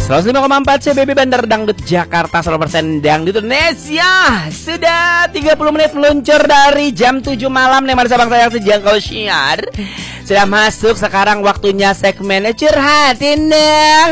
105,4 CBB Bandar Dangdut Jakarta, 100% Dangdut Indonesia. Sudah 30 menit meluncur dari jam 7 malam nih Marisa Bang Sayang sejangkau siar. Sudah masuk sekarang waktunya segmen curhatin dong.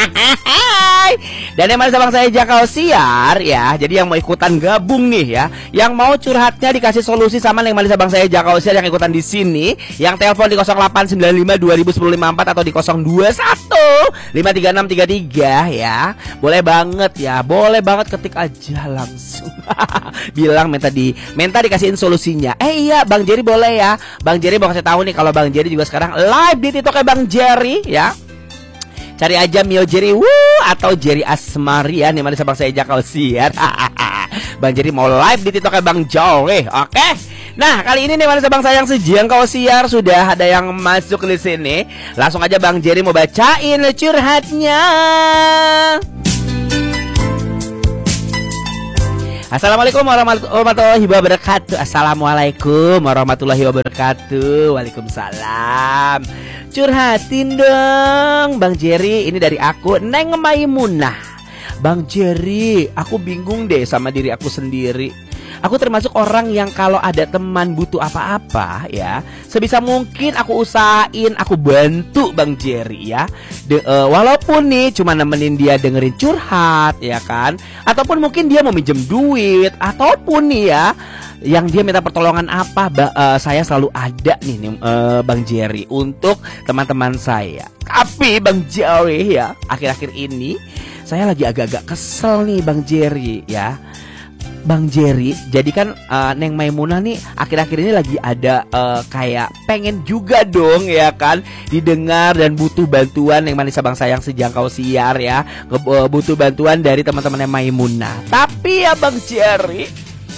Dan yang Marisa Bang saya jangkau siar ya. Jadi yang mau ikutan gabung nih ya, yang mau curhatnya dikasih solusi sama yang Marisa Bang saya jangkau siar yang ikutan di sini, yang telepon di 0895 201054 atau di 021 53633 ya. Boleh banget ya, boleh banget ketik aja langsung. Bilang minta dikasihin solusinya. Iya Bang Jerry boleh ya. Bang Jerry mau kasih tahu nih kalau Bang Jerry juga sekarang live di TikToknya Bang Jerry ya. Cari aja Mio Jerry atau Jerry Asmari ya. Nih mana Bang saya jakal siar. Bang Jerry mau live di TikToknya Bang Jerry. Oke. Nah, kali ini nih mana Bang sayang sejangkau siar sudah ada yang masuk di sini. Langsung aja Bang Jerry mau bacain curhatnya. Assalamualaikum warahmatullahi wabarakatuh. Assalamualaikum warahmatullahi wabarakatuh. Waalaikumsalam. Curhatin dong Bang Jerry. Ini dari aku Neng Maimunah. Bang Jerry, aku bingung deh sama diri aku sendiri. Aku termasuk orang yang kalau ada teman butuh apa-apa ya, sebisa mungkin aku usahain, aku bantu Bang Jerry ya. Walaupun nih cuma nemenin dia dengerin curhat ya kan, ataupun mungkin dia mau minjem duit, ataupun nih ya yang dia minta pertolongan apa, saya selalu ada nih Bang Jerry untuk teman-teman saya. Tapi Bang Jerry ya, akhir-akhir ini saya lagi agak-agak kesel nih Bang Jerry ya. Bang Jerry, jadi kan Neng Maimunah nih akhir-akhir ini lagi ada kayak pengen juga dong ya kan didengar dan butuh bantuan yang Marisa Bang sayang sejangkau siar ya, butuh bantuan dari teman-teman Neng Maimunah. Tapi ya Bang Jerry,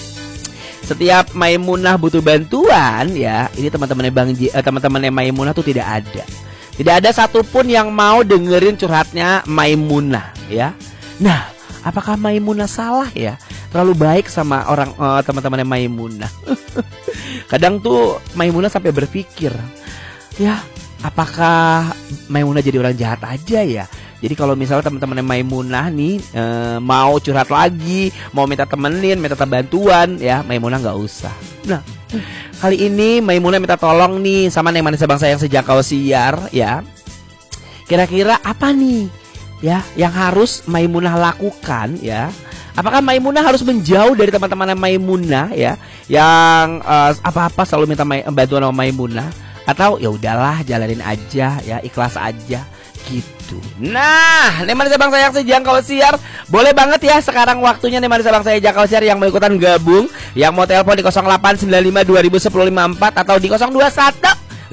setiap Maimunah butuh bantuan ya, ini teman-teman Neng Maimunah tuh tidak ada satupun yang mau dengerin curhatnya Maimunah ya. Nah, apakah Maimunah salah ya? Terlalu baik sama orang teman-temannya Maimunah. Kadang tuh Maimunah sampai berpikir, ya apakah Maimunah jadi orang jahat aja ya? Jadi kalau misalnya teman-temannya Maimunah nih mau curhat lagi, mau minta temenin, minta bantuan ya, Maimunah nggak usah. Nah, kali ini Maimunah minta tolong nih sama Neng Marisa Bang sayang sejangkau siar ya. Kira-kira apa nih ya yang harus Maimunah lakukan ya? Apakah Maimunah harus menjauh dari teman-teman Maimunah ya, yang apa-apa selalu minta bantuan sama Maimunah, atau ya udahlah jalanin aja ya, ikhlas aja gitu. Nah, nih Marisa Bang sayang sejangkau siar, boleh banget ya sekarang waktunya nih Marisa Bang saya jangkau siar yang mau ikutan gabung, yang mau telepon di 0895 201054 atau di 021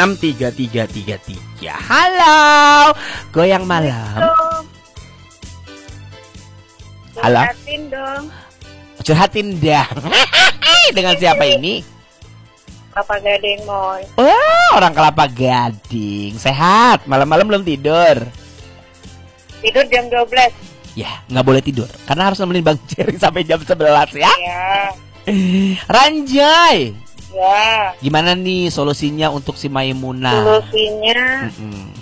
5363333. Halo, goyang malam. Halo. Curhatin dong. Curhatin dong. Dengan siapa ini? Kelapa Gading Moy. Oh, orang Kelapa Gading. Sehat. Malam-malam belum tidur. Tidur jam 12. Ya, nggak boleh tidur karena harus nemenin Bang Jerry sampai jam 11 ya. Ya. Ranjay. Ya. Gimana nih solusinya untuk si Maimunah? Solusinya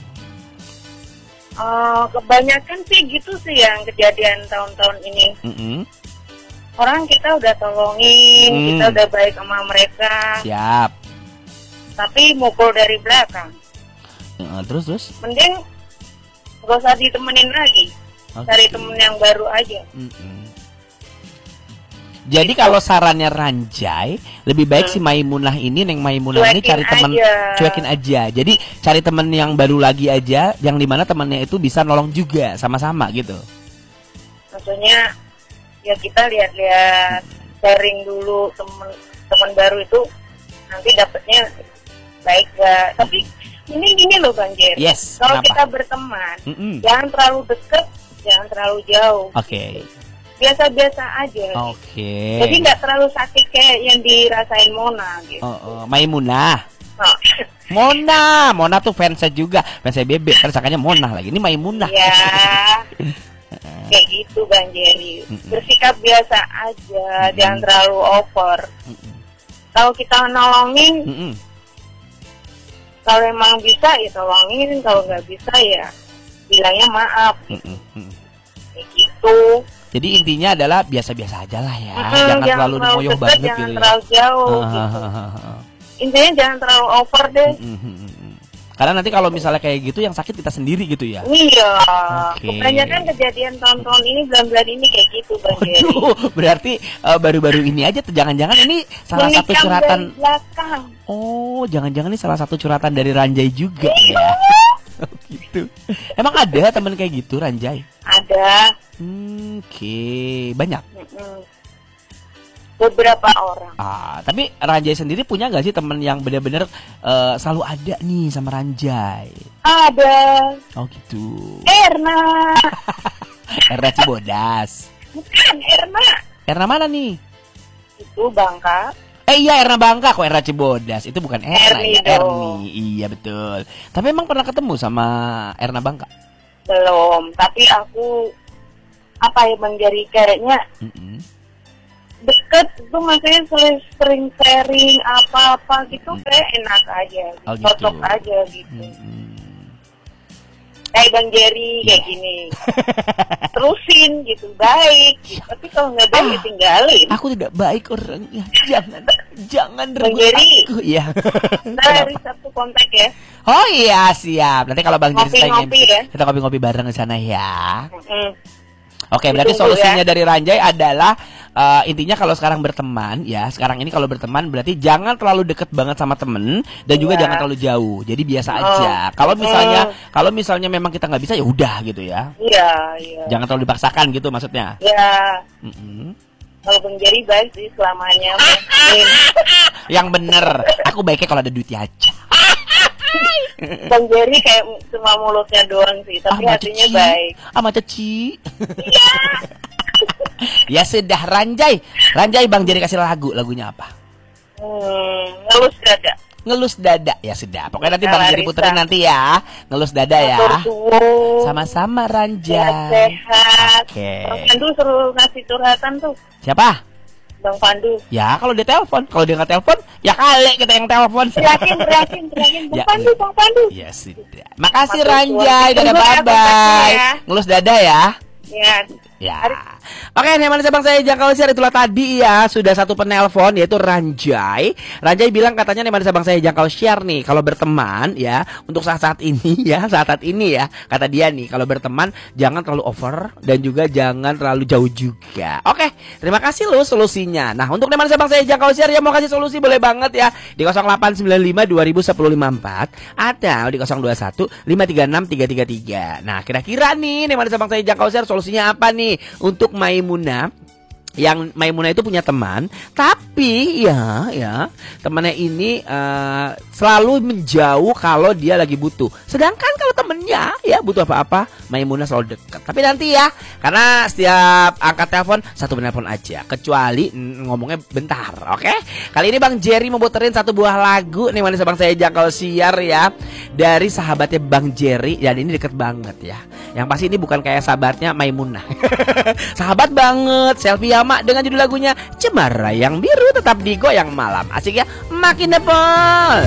kebanyakan sih gitu sih yang kejadian tahun-tahun ini. Orang kita udah tolongin, kita udah baik sama mereka. Siap. Tapi mukul dari belakang. Terus? Mending gak usah ditemenin lagi. Cari temen yang baru aja. Jadi kalau sarannya Ranjay, lebih baik si Maimunah ini, Neng Maimunah ini cari teman, cuekin aja. Jadi cari teman yang baru lagi aja, yang dimana temannya itu bisa nolong juga sama-sama gitu. Maksudnya ya kita lihat-lihat, sharing dulu teman baru itu nanti dapetnya baik gak. Tapi ini gini loh Bang Jerry. Yes. Kalau kita berteman, jangan terlalu deket, jangan terlalu jauh. Oke. Biasa-biasa aja. Oke. Jadi nggak terlalu sakit kayak yang dirasain Mona gitu. Maimunah. Mona tuh fansnya juga, fansnya Bebek, kan sakanya Mona lagi. Ini Maimunah. Ya. Kayak gitu Bang Jerry. Bersikap biasa aja, jangan terlalu over. Kalau kita nolongin, kalau emang bisa ya tolongin, kalau nggak bisa ya bilangnya maaf. Kayak gitu. Jadi intinya adalah biasa-biasa aja lah ya. Jangan terlalu ngoyoh deket, banget jangan gitu terlalu ya. jauh gitu. Intinya jangan terlalu over deh. Karena nanti kalau misalnya kayak gitu yang sakit kita sendiri gitu ya. Iya. Oke. Kebanyakan kejadian tahun-tahun ini, bulan-bulan ini kayak gitu, Bang Jerry. Waduh, berarti baru-baru ini aja jangan-jangan ini salah satu Menikam curhatan. dari belakang. Oh, jangan-jangan ini salah satu curhatan dari Ranjay juga ya. Oh, gitu. Emang ada temen kayak gitu Ranjay? Ada. Oke, banyak. Beberapa orang. Tapi Ranjay sendiri punya nggak sih temen yang benar-benar selalu ada nih sama Ranjay? Ada. Oh gitu. Erna. Erna Cibodas. Bukan Erna. Erna mana nih? Itu Bangka. Iya Erna Bangka, kok Erna Cibodas. Itu bukan Erna Erni ya, dong. Erni. Iya betul. Tapi emang pernah ketemu sama Erna Bangka? Belum. Tapi aku apa ya Bang Jerry, kayaknya deket tuh, maksudnya sering sharing apa-apa gitu, kayak enak aja, gitu. cocok aja gitu. Kayak Bang Jerry kayak gini, terusin gitu, baik gitu. Tapi kalau nggak baik ya tinggalin. Aku tidak baik orangnya, jangan Bang Jerry. aku. Iya. Kita hari Sabtu kontak ya. Oh iya siap. Nanti kalau Bang Jerry Ngopi-ngopi ya. kita ngopi-ngopi bareng di sana ya. Oke, berarti Ditunggu solusinya ya. dari Ranjay adalah intinya kalau sekarang berteman ya, sekarang ini kalau berteman berarti jangan terlalu deket banget sama temen dan juga jangan terlalu jauh. Jadi biasa aja. Kalau misalnya memang kita nggak bisa ya udah gitu ya. Iya. Jangan terlalu dipaksakan gitu maksudnya. Ya. Kalau Bang Jerry baik sih selamanya. Yang bener, aku baiknya kalau ada duitnya aja. Bang Jerry kayak cuma mulutnya doang sih, tapi hatinya baik. Sama Ceci. Iya. Ya sudah Ranjay, Bang Jerry kasih lagunya apa? Ngelus dada. Ngelus dada. Ya sudah. Pokoknya nanti Bang Jerry Larissa. puterin nanti ya. Ngelus dada ya. Sama-sama Ranjay. Sehat. Oke. Bang Pandu suruh ngasih curhatan tuh. Siapa? Bang Pandu. Ya kalau dia telepon, kalau dia nggak telepon, ya kali kita yang telepon. Teriakin. Ya, Bang Pandu. Ya sudah. Makasih Matur Ranjay, suwun. dadah Tunggu ya, bye bye. kontaknya ya. Ngelus dada ya. Ya. Oke, nih manusia bang saya jangkau share itulah tadi ya. Sudah satu penelpon yaitu Ranjay. Ranjay bilang katanya nih manusia bang saya jangkau share nih kalau berteman ya untuk saat-saat ini ya, saat-saat ini ya. Kata dia nih kalau berteman jangan terlalu over dan juga jangan terlalu jauh juga. Oke, terima kasih lo solusinya. Nah, untuk nih manusia bang saya jangkau share ya mau kasih solusi boleh banget ya di 0895 201054 atau di 021 536 333. Nah, kira-kira nih manusia bang saya jangkau share solusinya apa nih untuk Maimunah? Yang Maimunah itu punya teman, tapi ya temannya ini selalu menjauh kalau dia lagi butuh. Sedangkan kalau temennya ya butuh apa-apa, Maimunah selalu dekat. Tapi nanti ya, karena setiap angkat telepon satu penelpon aja, kecuali ngomongnya bentar, oke? Kali ini Bang Jerry mau puterin satu buah lagu nih manis bang saya jangkau siar ya dari sahabatnya Bang Jerry, dan ini deket banget ya. Yang pasti ini bukan kayak sahabatnya Maimunah. Sahabat banget, selfie Yama dengan judul lagunya Cemara Yang Biru, tetap digoyang malam. Asik ya, makin depol.